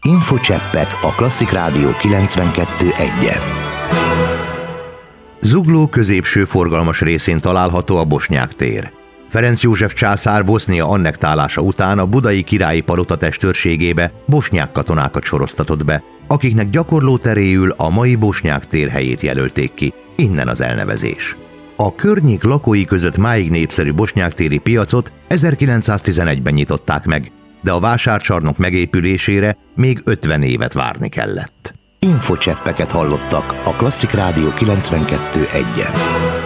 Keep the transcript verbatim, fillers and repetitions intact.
Infocseppek a Klasszik Rádió kilencvenkettő egyen. Zugló középső forgalmas részén található a Bosnyák tér. Ferenc József császár Bosznia annektálása után a budai királyi palota testőrségébe bosnyák katonákat soroztatott be, akiknek gyakorló teréül a mai Bosnyák tér helyét jelölték ki, innen az elnevezés. A környék lakói között máig népszerű bosnyáktéri piacot ezerkilencszáztizenegyben nyitották meg, de a vásárcsarnok megépülésére még ötven évet várni kellett. Infocseppeket hallottak a Klasszik Rádió kilencvenkettő egyen.